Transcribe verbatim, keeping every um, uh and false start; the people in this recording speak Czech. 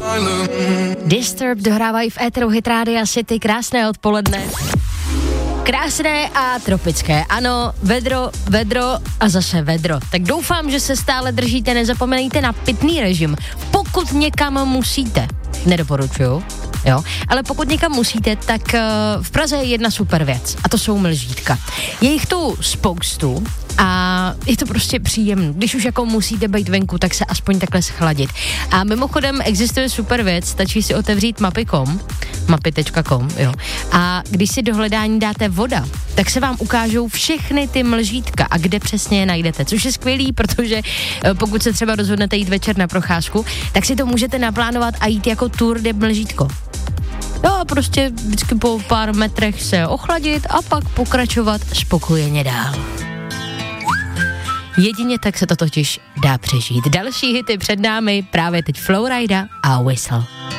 Disturbed dohrávají v éteru Hit Rádia City. Krásné odpoledne. Krásné a tropické. Ano, vedro, vedro a zase vedro. Tak doufám, že se stále držíte, nezapomeňte na pitný režim. Pokud někam musíte, nedoporučuju, jo, ale pokud někam musíte, tak uh, v Praze je jedna super věc a to jsou mlžítka. Je jich tu spoustu a je to prostě příjemné. Když už jako musíte být venku, tak se aspoň takhle schladit. A mimochodem existuje super věc, stačí si otevřít mapy tečka com, mapy tečka com, jo. A když si do hledání dáte voda, tak se vám ukážou všechny ty mlžítka a kde přesně je najdete, což je skvělý, protože pokud se třeba rozhodnete jít večer na procházku, tak si to můžete naplánovat a jít jako tour de mlžítko. Jo, a prostě vždycky po pár metrech se ochladit a pak pokračovat spokojeně dál. Jedině tak se to totiž dá přežít. Další hity před námi, právě teď Flowrida a Whistle.